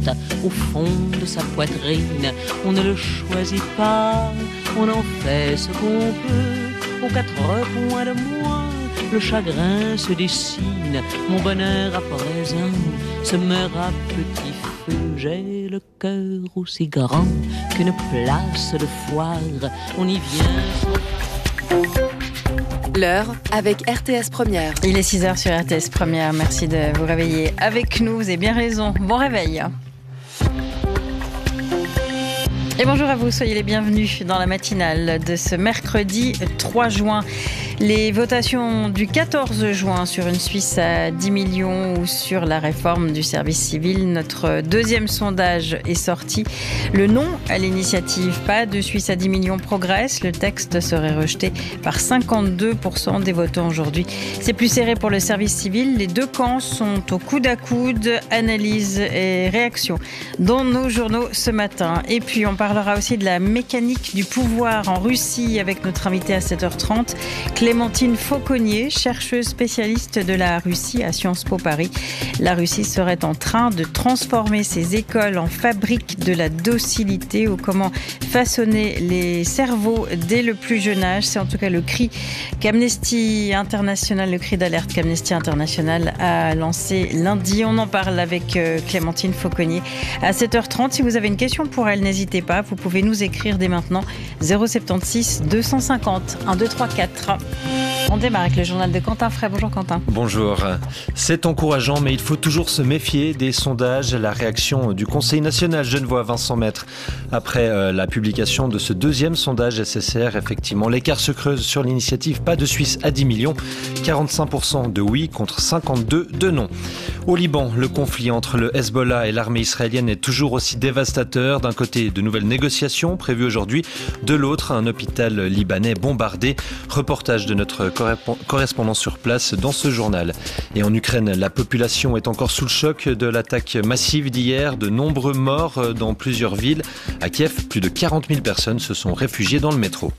au fond de sa poitrine. On ne le choisit pas, on en fait ce qu'on peut. Aux 4 points de moi, le chagrin se dessine. Mon bonheur à présent se meurt à petit feu. J'ai le cœur aussi grand qu'une place de foire. On y vient. L'heure avec RTS Première. Il est 6h sur RTS Première. Merci de vous réveiller avec nous. Vous avez bien raison. Bon réveil. Et bonjour à vous, soyez les bienvenus dans la matinale de ce mercredi 3 juin. Les votations du 14 juin sur une Suisse à 10 millions ou sur la réforme du service civil. Notre deuxième sondage est sorti. Le non à l'initiative Pas de Suisse à 10 millions progresse. Le texte serait rejeté par 52% des votants aujourd'hui. C'est plus serré pour le service civil. Les deux camps sont au coude à coude. Analyse et réaction dans nos journaux ce matin. Et puis on parlera aussi de la mécanique du pouvoir en Russie avec notre invité à 7h30. Clémentine Fauconnier, chercheuse spécialiste de la Russie à Sciences Po Paris. La Russie serait en train de transformer ses écoles en fabrique de la docilité ou comment façonner les cerveaux dès le plus jeune âge. C'est en tout cas le cri qu'Amnesty International, le cri d'alerte qu'Amnesty International a lancé lundi. On en parle avec Clémentine Fauconnier à 7h30. Si vous avez une question pour elle, n'hésitez pas. Vous pouvez nous écrire dès maintenant 076 250 1234. On démarre avec le journal de Quentin Frey. Bonjour Quentin. Bonjour. C'est encourageant, mais il faut toujours se méfier des sondages. La réaction du Conseil national genevois, Vincent Maître, après la publication de ce deuxième sondage SSR, effectivement, l'écart se creuse sur l'initiative Pas de Suisse à 10 millions. 45% de oui contre 52% de non. Au Liban, le conflit entre le Hezbollah et l'armée israélienne est toujours aussi dévastateur. D'un côté, de nouvelles négociations prévues aujourd'hui. De l'autre, un hôpital libanais bombardé. Reportage de notre correspondant sur place dans ce journal. Et en Ukraine, la population est encore sous le choc de l'attaque massive d'hier. De nombreux morts dans plusieurs villes. À Kiev, plus de 40 000 personnes se sont réfugiées dans le métro.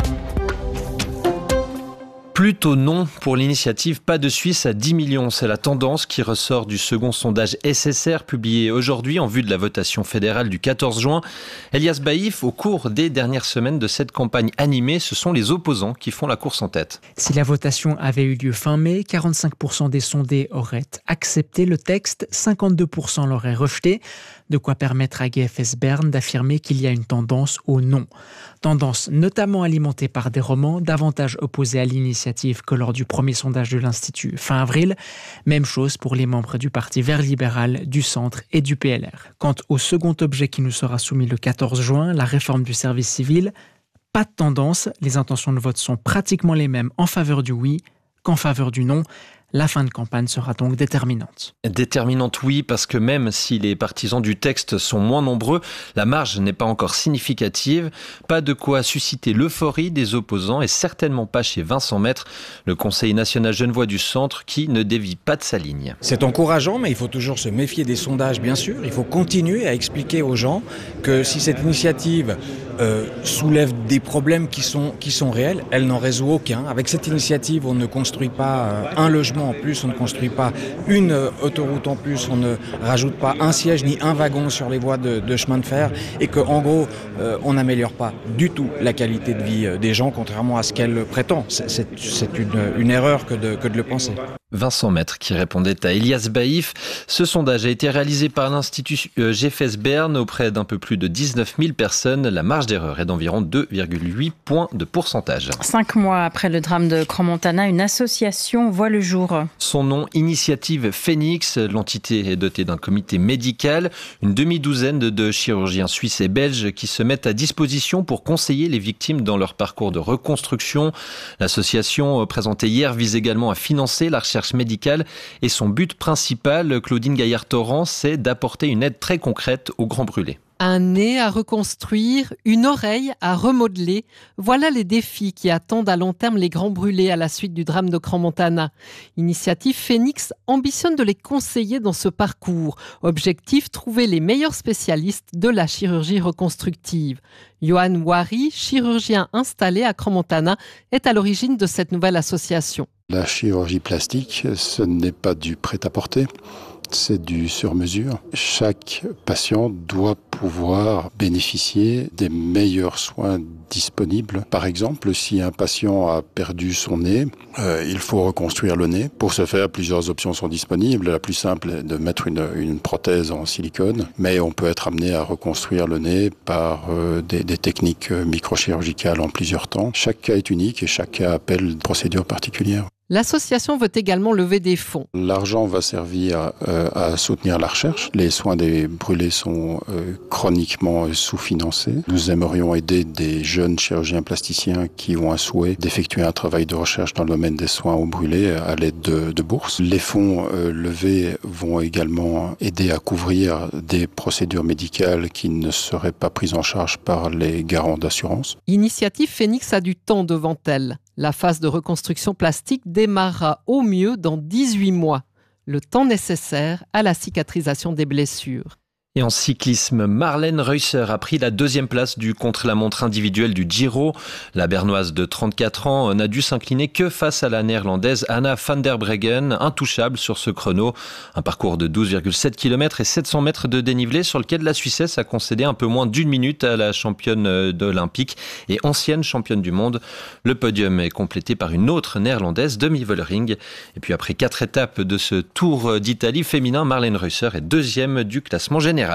Plutôt non pour l'initiative Pas de Suisse à 10 millions. C'est la tendance qui ressort du second sondage SSR publié aujourd'hui en vue de la votation fédérale du 14 juin. Elias Baïf, au cours des dernières semaines de cette campagne animée, ce sont les opposants qui font la course en tête. Si la votation avait eu lieu fin mai, 45% des sondés auraient accepté le texte, 52% l'auraient rejeté. De quoi permettre à GFS Bern d'affirmer qu'il y a une tendance au non. Tendance notamment alimentée par des romans davantage opposés à l'initiative que lors du premier sondage de l'Institut fin avril. Même chose pour les membres du Parti vert libéral, du Centre et du PLR. Quant au second objet qui nous sera soumis le 14 juin, la réforme du service civil, pas de tendance. Les intentions de vote sont pratiquement les mêmes en faveur du oui qu'en faveur du non. La fin de campagne sera donc déterminante. Déterminante, oui, parce que même si les partisans du texte sont moins nombreux, la marge n'est pas encore significative. Pas de quoi susciter l'euphorie des opposants et certainement pas chez Vincent Maître, le Conseil national genevois du Centre, qui ne dévie pas de sa ligne. C'est encourageant, mais il faut toujours se méfier des sondages, bien sûr. Il faut continuer à expliquer aux gens que si cette initiative soulève des problèmes qui sont réels, elle n'en résout aucun. Avec cette initiative, on ne construit pas un logement en plus, on ne construit pas une autoroute en plus, on ne rajoute pas un siège ni un wagon sur les voies de chemin de fer et qu'en gros, on n'améliore pas du tout la qualité de vie des gens, contrairement à ce qu'elle prétend. C'est une erreur que de le penser. Vincent Maître qui répondait à Elias Baïf. Ce sondage a été réalisé par l'Institut GFS Bern auprès d'un peu plus de 19 000 personnes. La marge d'erreur est d'environ 2,8 points de pourcentage. 5 mois après le drame de Crans-Montana, une association voit le jour. Son nom, Initiative Phoenix. L'entité est dotée d'un comité médical, une demi-douzaine de chirurgiens suisses et belges qui se mettent à disposition pour conseiller les victimes dans leur parcours de reconstruction. L'association présentée hier vise également à financer la recherche médicale et son but principal, Claudine Gaillard-Torrent, c'est d'apporter une aide très concrète aux grands brûlés. Un nez à reconstruire, une oreille à remodeler. Voilà les défis qui attendent à long terme les grands brûlés à la suite du drame de Crans-Montana. Initiative Phoenix ambitionne de les conseiller dans ce parcours. Objectif, trouver les meilleurs spécialistes de la chirurgie reconstructive. Johan Wari, chirurgien installé à Crans-Montana, est à l'origine de cette nouvelle association. La chirurgie plastique, ce n'est pas du prêt-à-porter. c'est du sur-mesure. Chaque patient doit pouvoir bénéficier des meilleurs soins disponibles. Par exemple, si un patient a perdu son nez, il faut reconstruire le nez. Pour ce faire, plusieurs options sont disponibles. La plus simple est de mettre une prothèse en silicone, mais on peut être amené à reconstruire le nez par des techniques microchirurgicales en plusieurs temps. Chaque cas est unique et chaque cas appelle une procédure particulière. L'association veut également lever des fonds. L'argent va servir à soutenir la recherche. Les soins des brûlés sont chroniquement sous-financés. Nous aimerions aider des jeunes chirurgiens plasticiens qui ont un souhait d'effectuer un travail de recherche dans le domaine des soins aux brûlés à l'aide de bourses. Les fonds levés vont également aider à couvrir des procédures médicales qui ne seraient pas prises en charge par les garants d'assurance. Initiative Phénix a du temps devant elle. La phase de reconstruction plastique démarrera au mieux dans 18 mois, le temps nécessaire à la cicatrisation des blessures. Et en cyclisme, Marlène Reusser a pris la 2e place du contre-la-montre individuel du Giro. La Bernoise de 34 ans n'a dû s'incliner que face à la Néerlandaise Anna van der Breggen, intouchable sur ce chrono. Un parcours de 12,7 km et 700 mètres de dénivelé sur lequel la Suissesse a concédé un peu moins d'1 minute à la championne olympique et ancienne championne du monde. Le podium est complété par une autre Néerlandaise, Demi Vollering. Et puis après 4 étapes de ce Tour d'Italie féminin, Marlène Reusser est 2e du classement général.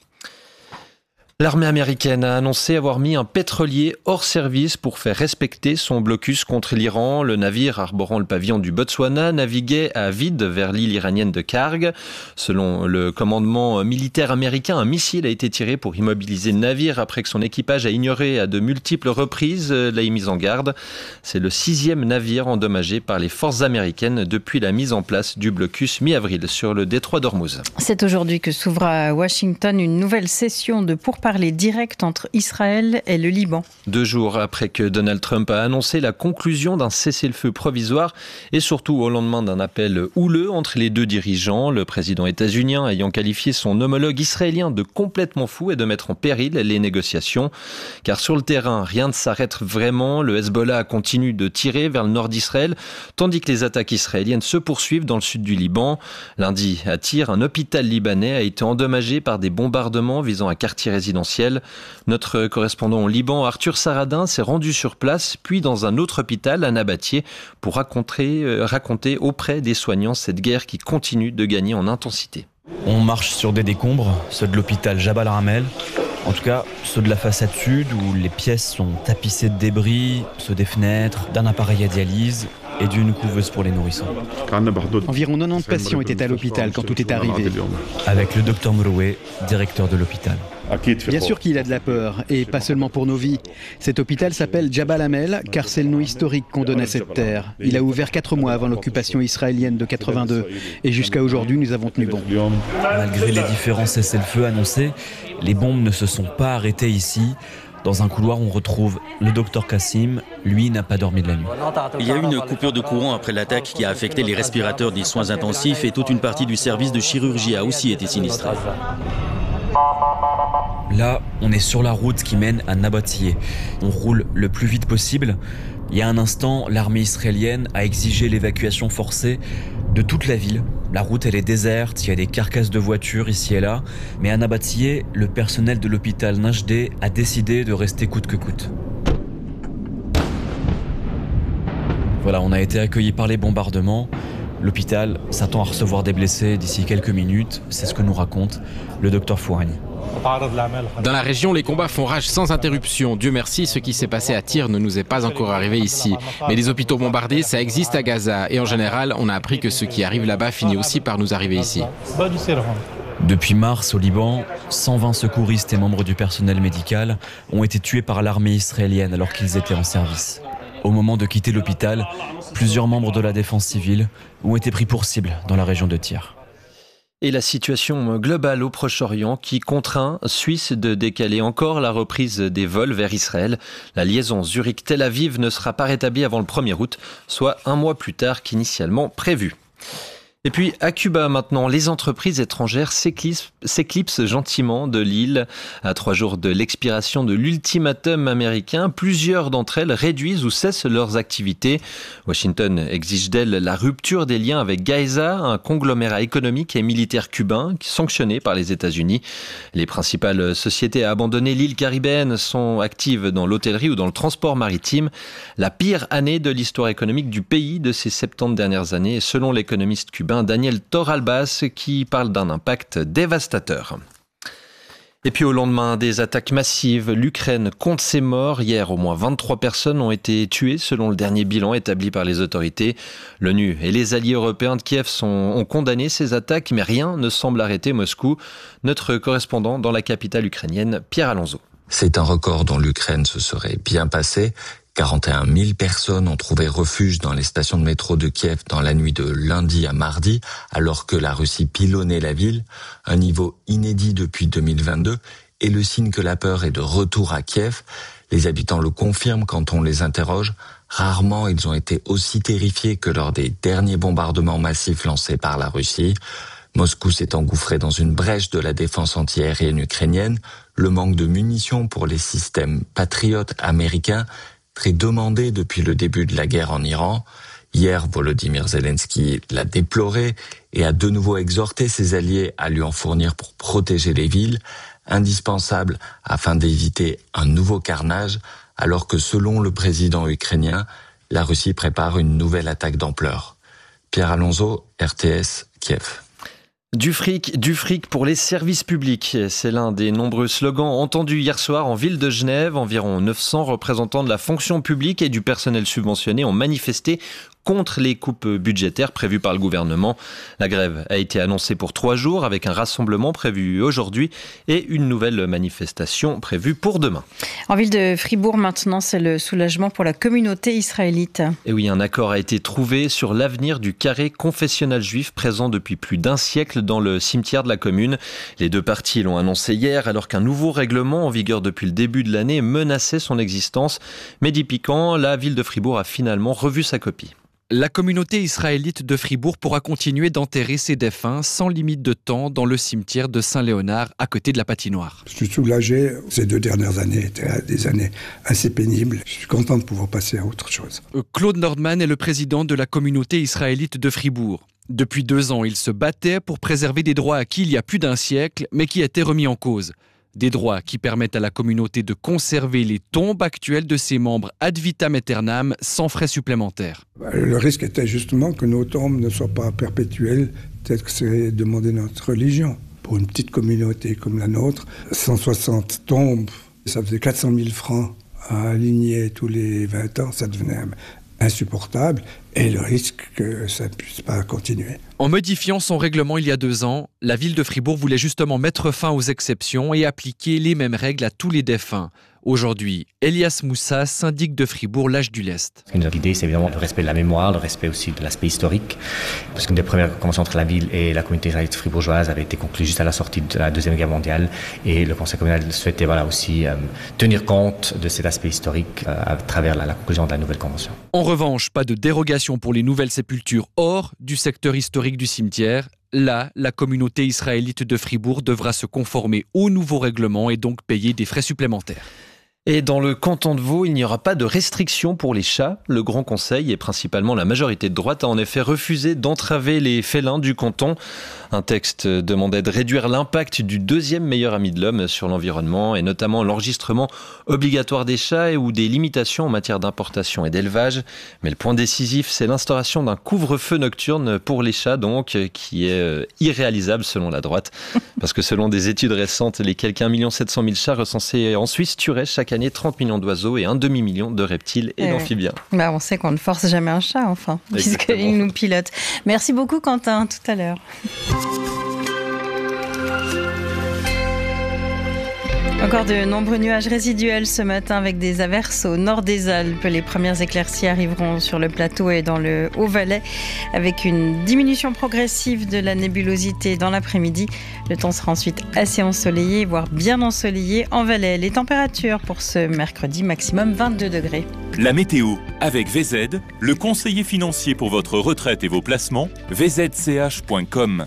L'armée américaine a annoncé avoir mis un pétrolier hors service pour faire respecter son blocus contre l'Iran. Le navire arborant le pavillon du Botswana naviguait à vide vers l'île iranienne de Karg. Selon le commandement militaire américain, un missile a été tiré pour immobiliser le navire après que son équipage a ignoré à de multiples reprises la mise en garde. C'est le 6e navire endommagé par les forces américaines depuis la mise en place du blocus mi-avril sur le détroit d'Ormuz. C'est aujourd'hui que s'ouvre à Washington une nouvelle session de pourparlers directs entre Israël et le Liban. 2 jours après que Donald Trump a annoncé la conclusion d'un cessez-le-feu provisoire et surtout au lendemain d'un appel houleux entre les deux dirigeants, le président états-unien ayant qualifié son homologue israélien de complètement fou et de mettre en péril les négociations. Car sur le terrain, rien ne s'arrête vraiment. Le Hezbollah continue de tirer vers le nord d'Israël, tandis que les attaques israéliennes se poursuivent dans le sud du Liban. Lundi, à Tyr, un hôpital libanais a été endommagé par des bombardements visant un quartier résidentiel. Notre correspondant au Liban, Arthur Saradin, s'est rendu sur place, puis dans un autre hôpital à Nabatieh, pour raconter auprès des soignants cette guerre qui continue de gagner en intensité. On marche sur des décombres, ceux de l'hôpital Jabal Ramel, en tout cas ceux de la façade sud où les pièces sont tapissées de débris, ceux des fenêtres, d'un appareil à dialyse et d'une couveuse pour les nourrissons. Environ 90 patients étaient à l'hôpital quand tout est arrivé. Avec le docteur Mouroué, directeur de l'hôpital. Bien sûr qu'il a de la peur, et pas seulement pour nos vies. Cet hôpital s'appelle Jabal Amel, car c'est le nom historique qu'on donne à cette terre. Il a ouvert 4 mois avant l'occupation israélienne de 82, et jusqu'à aujourd'hui, nous avons tenu bon. Malgré les différents cessez-le-feu annoncés, les bombes ne se sont pas arrêtées ici. Dans un couloir, on retrouve le docteur Kassim. Lui n'a pas dormi de la nuit. Il y a eu une coupure de courant après l'attaque qui a affecté les respirateurs des soins intensifs et toute une partie du service de chirurgie a aussi été sinistrée. Là, on est sur la route qui mène à Nabatieh. On roule le plus vite possible. Il y a un instant, l'armée israélienne a exigé l'évacuation forcée de toute la ville. La route, elle est déserte, il y a des carcasses de voitures ici et là. Mais à Nabatieh, le personnel de l'hôpital Najdeh a décidé de rester coûte que coûte. Voilà, on a été accueillis par les bombardements. L'hôpital s'attend à recevoir des blessés d'ici quelques minutes. C'est ce que nous raconte le docteur Fouagne. Dans la région, les combats font rage sans interruption. Dieu merci, ce qui s'est passé à Tyr ne nous est pas encore arrivé ici. Mais les hôpitaux bombardés, ça existe à Gaza. Et en général, on a appris que ce qui arrive là-bas finit aussi par nous arriver ici. Depuis mars, au Liban, 120 secouristes et membres du personnel médical ont été tués par l'armée israélienne alors qu'ils étaient en service. Au moment de quitter l'hôpital, plusieurs membres de la défense civile ont été pris pour cible dans la région de Tyr. Et la situation globale au Proche-Orient qui contraint Suisse de décaler encore la reprise des vols vers Israël. La liaison Zurich-Tel Aviv ne sera pas rétablie avant le 1er août, soit un mois plus tard qu'initialement prévu. Et puis à Cuba maintenant, les entreprises étrangères s'éclipsent gentiment de l'île. À 3 jours de l'expiration de l'ultimatum américain, plusieurs d'entre elles réduisent ou cessent leurs activités. Washington exige d'elles la rupture des liens avec Gaesa, un conglomérat économique et militaire cubain sanctionné par les États-Unis. Les principales sociétés à abandonner l'île caribéenne sont actives dans l'hôtellerie ou dans le transport maritime. La pire année de l'histoire économique du pays de ces 70 dernières années, selon l'économiste cubain Daniel Torralbas, qui parle d'un impact dévastateur. Et puis au lendemain des attaques massives, l'Ukraine compte ses morts. Hier, au moins 23 personnes ont été tuées selon le dernier bilan établi par les autorités. L'ONU et les alliés européens de Kiev ont condamné ces attaques, mais rien ne semble arrêter Moscou. Notre correspondant dans la capitale ukrainienne, Pierre Alonso. C'est un record dont l'Ukraine se serait bien passée. 41 000 personnes ont trouvé refuge dans les stations de métro de Kiev dans la nuit de lundi à mardi, alors que la Russie pilonnait la ville, un niveau inédit depuis 2022 et le signe que la peur est de retour à Kiev. Les habitants le confirment quand on les interroge. Rarement ils ont été aussi terrifiés que lors des derniers bombardements massifs lancés par la Russie. Moscou s'est engouffré dans une brèche de la défense antiaérienne ukrainienne. Le manque de munitions pour les systèmes patriotes américains, très demandé depuis le début de la guerre en Iran. Hier, Volodymyr Zelensky l'a déploré et a de nouveau exhorté ses alliés à lui en fournir pour protéger les villes, indispensables afin d'éviter un nouveau carnage, alors que selon le président ukrainien, la Russie prépare une nouvelle attaque d'ampleur. Pierre Alonso, RTS, Kiev. Du fric pour les services publics. C'est l'un des nombreux slogans entendus hier soir en ville de Genève. Environ 900 représentants de la fonction publique et du personnel subventionné ont manifesté contre les coupes budgétaires prévues par le gouvernement. La grève a été annoncée pour 3 jours avec un rassemblement prévu aujourd'hui et une nouvelle manifestation prévue pour demain. En ville de Fribourg maintenant, c'est le soulagement pour la communauté israélite. Et oui, un accord a été trouvé sur l'avenir du carré confessionnal juif présent depuis plus d'un siècle dans le cimetière de la commune. Les deux parties l'ont annoncé hier alors qu'un nouveau règlement en vigueur depuis le début de l'année menaçait son existence. Mehdi Piquant, la ville de Fribourg a finalement revu sa copie. La communauté israélite de Fribourg pourra continuer d'enterrer ses défunts sans limite de temps dans le cimetière de Saint-Léonard, à côté de la patinoire. Je suis soulagé. Ces 2 dernières années étaient des années assez pénibles. Je suis content de pouvoir passer à autre chose. Claude Nordman est le président de la communauté israélite de Fribourg. Depuis 2 ans, il se battait pour préserver des droits acquis il y a plus d'un siècle, mais qui étaient remis en cause. Des droits qui permettent à la communauté de conserver les tombes actuelles de ses membres ad vitam aeternam sans frais supplémentaires. Le risque était justement que nos tombes ne soient pas perpétuelles, tel que c'est demandé notre religion. Pour une petite communauté comme la nôtre, 160 tombes, ça faisait 400 000 francs à aligner tous les 20 ans, ça devenait insupportable, et le risque que ça ne puisse pas continuer. En modifiant son règlement il y a 2 ans, la ville de Fribourg voulait justement mettre fin aux exceptions et appliquer les mêmes règles à tous les défunts. Aujourd'hui, Elias Moussa, syndic de Fribourg, l'âge du Lest. L'idée, c'est évidemment le respect de la mémoire, le respect aussi de l'aspect historique. Parce qu'une des premières conventions entre la ville et la communauté israélite fribourgeoise avait été conclue juste à la sortie de la Deuxième Guerre mondiale. Et le conseil communal souhaitait aussi tenir compte de cet aspect historique à travers la conclusion de la nouvelle convention. En revanche, pas de dérogation pour les nouvelles sépultures hors du secteur historique du cimetière. Là, la communauté israélite de Fribourg devra se conformer au nouveau règlement et donc payer des frais supplémentaires. Et dans le canton de Vaud, il n'y aura pas de restrictions pour les chats. Le Grand Conseil et principalement la majorité de droite a en effet refusé d'entraver les félins du canton. Un texte demandait de réduire l'impact du 2e meilleur ami de l'homme sur l'environnement et notamment l'enregistrement obligatoire des chats ou des limitations en matière d'importation et d'élevage. Mais le point décisif, c'est l'instauration d'un couvre-feu nocturne pour les chats, donc, qui est irréalisable selon la droite. Parce que selon des études récentes, les quelques 1 700 000 chats recensés en Suisse tueraient chaque année 30 millions d'oiseaux et 1,5 million de reptiles et d'amphibiens. On sait qu'on ne force jamais un chat, puisqu'il nous pilote. Merci beaucoup, Quentin. Tout à l'heure. Encore de nombreux nuages résiduels ce matin avec des averses au nord des Alpes. Les premières éclaircies arriveront sur le plateau et dans le Haut-Valais avec une diminution progressive de la nébulosité dans l'après-midi. Le temps sera ensuite assez ensoleillé, voire bien ensoleillé en Valais. Les températures pour ce mercredi, maximum 22 degrés. La météo avec VZ, le conseiller financier pour votre retraite et vos placements, vzch.com.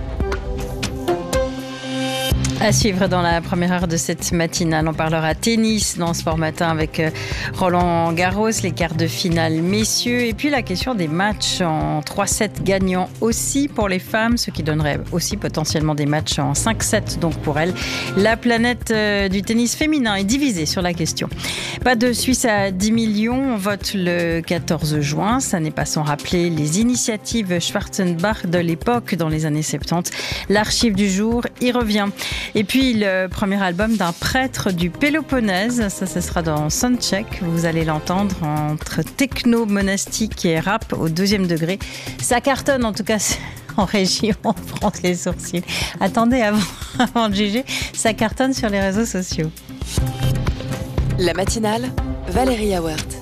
À suivre dans la première heure de cette matinale, on parlera tennis dans Sport Matin avec Roland Garros, les quarts de finale messieurs, et puis la question des matchs en 3-7 gagnants aussi pour les femmes, ce qui donnerait aussi potentiellement des matchs en 5-7 donc pour elles. La planète du tennis féminin est divisée sur la question. Pas de Suisse à 10 millions, on vote le 14 juin, ça n'est pas sans rappeler les initiatives Schwarzenbach de l'époque dans les années 70. L'archive du jour y revient. Et puis le premier album d'un prêtre du Péloponnèse, ça ce sera dans Soundcheck, vous allez l'entendre, entre techno, monastique et rap au 2e degré. Ça cartonne en tout cas en régie, on fronce les sourcils. Attendez avant de juger, ça cartonne sur les réseaux sociaux. La matinale, Valérie Awert.